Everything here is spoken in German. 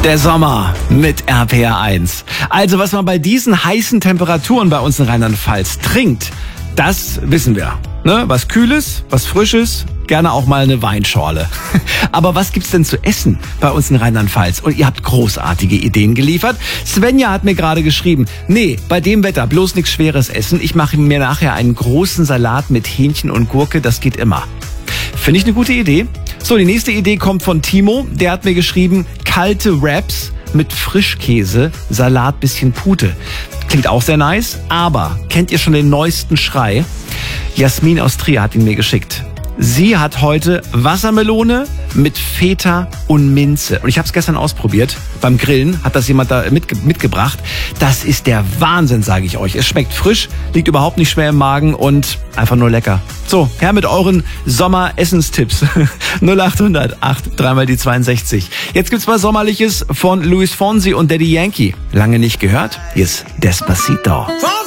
Der Sommer mit RPR1. Also was man bei diesen heißen Temperaturen bei uns in Rheinland-Pfalz trinkt, das wissen wir. Ne? Was Kühles, was Frisches, gerne auch mal eine Weinschorle. Aber was gibt's denn zu essen bei uns in Rheinland-Pfalz? Und ihr habt großartige Ideen geliefert. Svenja hat mir gerade geschrieben, nee, bei dem Wetter bloß nichts Schweres essen. Ich mache mir nachher einen großen Salat mit Hähnchen und Gurke, das geht immer. Finde ich eine gute Idee. So, die nächste Idee kommt von Timo. Der hat mir geschrieben, kalte Wraps mit Frischkäse, Salat, bisschen Pute. Klingt auch sehr nice, aber kennt ihr schon den neuesten Schrei? Jasmin aus Trier hat ihn mir geschickt. Sie hat heute Wassermelone mit Feta und Minze. Und ich habe es gestern ausprobiert. Beim Grillen hat das jemand da mitgebracht. Das ist der Wahnsinn, sage ich euch. Es schmeckt frisch, liegt überhaupt nicht schwer im Magen und einfach nur lecker. So, her mit euren Sommer-Essenstipps. 0800 8 3 die 62. Jetzt gibt's mal Sommerliches von Luis Fonsi und Daddy Yankee. Lange nicht gehört? Hier ist Despacito.